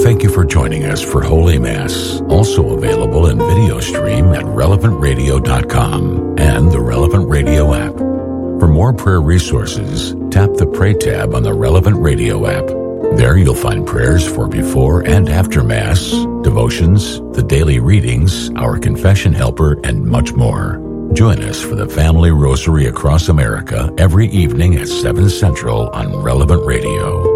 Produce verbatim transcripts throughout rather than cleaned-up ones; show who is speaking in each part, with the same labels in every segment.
Speaker 1: Thank you for joining us for Holy Mass, also available in video stream at relevant radio dot com and the Relevant Radio app. For more prayer resources, tap the Pray tab on the Relevant Radio app. There you'll find prayers for before and after Mass, devotions, the daily readings, our confession helper, and much more. Join us for the Family Rosary across America every evening at seven Central on Relevant Radio.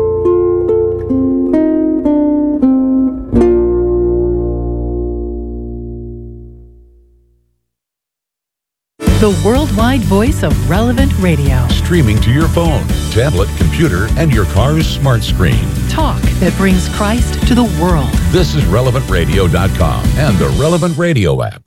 Speaker 2: The worldwide voice of Relevant Radio.
Speaker 1: Streaming to your phone, tablet, computer, and your car's smart screen.
Speaker 2: Talk that brings Christ to the world.
Speaker 1: This is relevant radio dot com and the Relevant Radio app.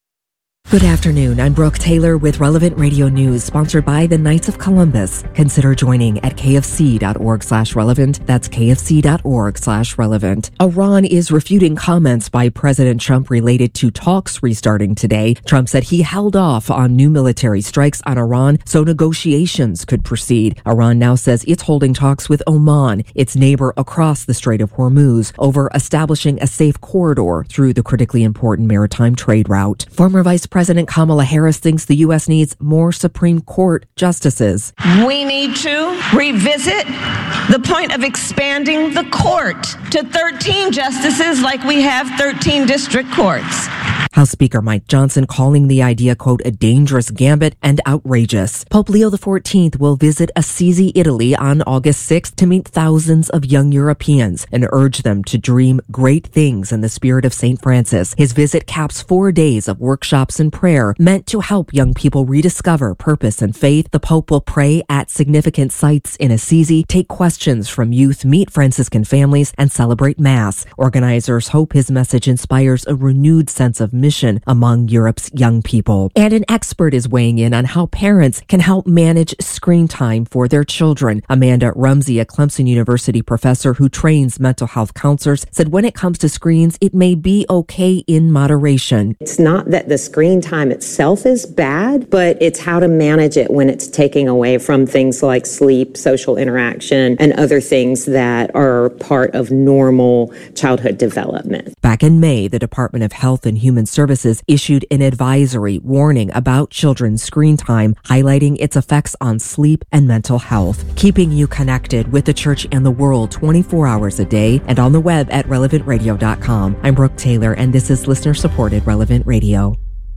Speaker 3: Good afternoon. I'm Brooke Taylor with Relevant Radio News, sponsored by the Knights of Columbus. Consider joining at kfc.org slash relevant. That's kfc.org slash relevant. Iran is refuting comments by President Trump related to talks restarting today. Trump said he held off on new military strikes on Iran so negotiations could proceed. Iran now says it's holding talks with Oman, its neighbor across the Strait of Hormuz, over establishing a safe corridor through the critically important maritime trade route. Former Vice President President Kamala Harris thinks the U S needs more Supreme Court justices.
Speaker 4: We need to revisit the point of expanding the court to thirteen justices like we have thirteen district courts.
Speaker 3: House Speaker Mike Johnson calling the idea, quote, a dangerous gambit and outrageous. Pope Leo the fourteenth will visit Assisi, Italy on August sixth to meet thousands of young Europeans and urge them to dream great things in the spirit of Saint Francis. His visit caps four days of workshops and prayer meant to help young people rediscover purpose and faith. The Pope will pray at significant sites in Assisi, take questions from youth, meet Franciscan families, and celebrate Mass. Organizers hope his message inspires a renewed sense of mission among Europe's young people. And an expert is weighing in on how parents can help manage screen time for their children. Amanda Rumsey, a Clemson University professor who trains mental health counselors, said when it comes to screens, it may be okay in moderation.
Speaker 5: It's not that the screen time itself is bad, but it's how to manage it when it's taking away from things like sleep, social interaction, and other things that are part of normal childhood development.
Speaker 3: Back in May, the Department of Health and Human Services issued an advisory warning about children's screen time, highlighting its effects on sleep and mental health. Keeping you connected with the church and the world twenty-four hours a day and on the web at relevant radio dot com. I'm Brooke Taylor, and this is listener-supported Relevant Radio.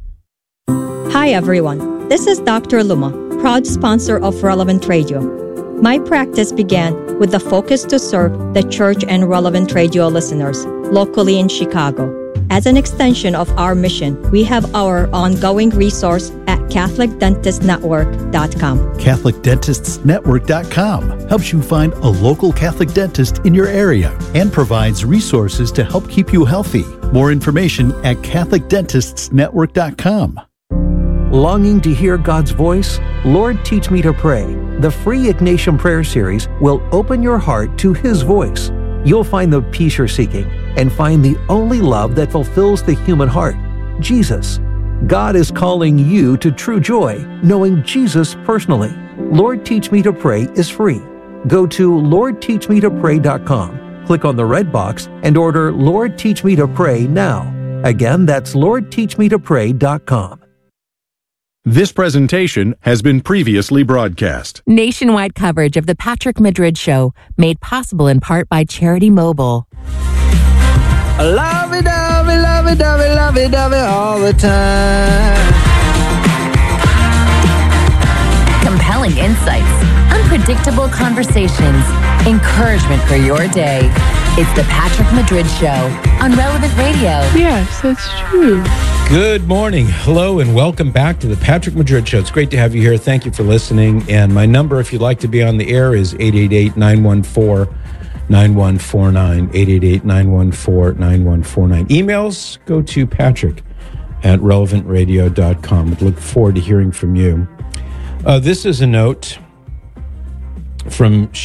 Speaker 6: Hi, everyone. This is Doctor Luma, proud sponsor of Relevant Radio. My practice began with the focus to serve the church and Relevant Radio listeners locally in Chicago. As an extension of our mission, we have our ongoing resource at catholic dentist network dot com.
Speaker 7: catholic dentists network dot com helps you find a local Catholic dentist in your area and provides resources to help keep you healthy. More information at catholic dentists network dot com.
Speaker 8: Longing to hear God's voice? Lord, Teach Me to Pray. The free Ignatian Prayer Series will open your heart to His voice. You'll find the peace you're seeking and find the only love that fulfills the human heart, Jesus. God is calling you to true joy, knowing Jesus personally. Lord, Teach Me to Pray is free. Go to lord teach me to pray dot com, click on the red box, and order Lord, Teach Me to Pray now. Again, that's lord teach me to pray dot com.
Speaker 9: This presentation has been previously broadcast.
Speaker 10: Nationwide coverage of the Patrick Madrid Show, made possible in part by Charity Mobile.
Speaker 11: Lovey-dovey, lovey-dovey, lovey-dovey all the time.
Speaker 10: Compelling insights, unpredictable conversations, encouragement for your day. It's the Patrick Madrid Show on Relevant Radio.
Speaker 12: Yes, that's true.
Speaker 13: Good morning. Hello, and welcome back to the Patrick Madrid Show. It's great to have you here. Thank you for listening. And my number, if you'd like to be on the air, is eight eight eight, nine one four, nine one four nine, eight eight eight, nine one four, nine one four nine. Emails, go to patrick at relevant radio dot com. I'd look forward to hearing from you. Uh, this is a note from